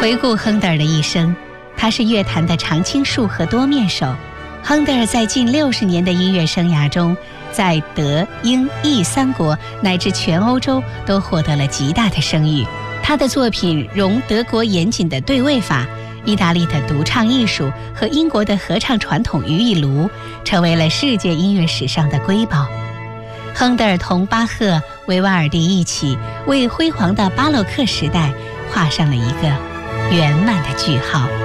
回顾亨德尔的一生，他是乐坛的常青树和多面手。亨德尔在近60年的音乐生涯中，在德、英、意3国乃至全欧洲都获得了极大的声誉。他的作品融德国严谨的对位法、意大利的独唱艺术和英国的合唱传统于一炉，成为了世界音乐史上的瑰宝。亨德尔同巴赫、维瓦尔第一起，为辉煌的巴洛克时代画上了一个圆满的句号。